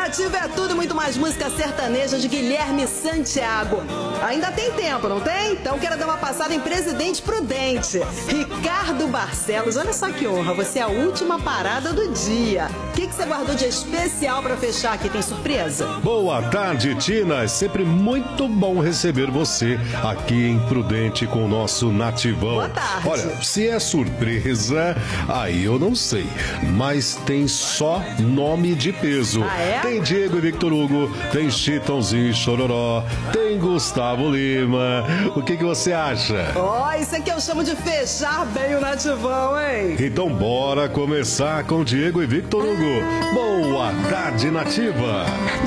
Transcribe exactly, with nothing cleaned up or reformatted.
Nativa é tudo e muito mais música sertaneja de Guilherme Santiago. Ainda tem tempo, não tem? Então quero dar uma passada em Presidente Prudente. Ricardo Barcelos, olha só que honra, você é a última parada do dia. O que, que você guardou de especial para fechar aqui? Tem surpresa? Boa tarde, Tina. É sempre muito bom receber você aqui em Prudente com o nosso Nativão. Boa tarde. Olha, se é surpresa, aí eu não sei. Mas tem só nome de peso. Ah, é? Tem Diego e Victor Hugo, tem Chitãozinho e Chororó, tem Gustavo Lima. O que, que você acha? Ó, oh, isso aqui eu chamo de fechar bem o Nativão, hein? Então bora começar com Diego e Victor Hugo. Boa tarde, Nativa.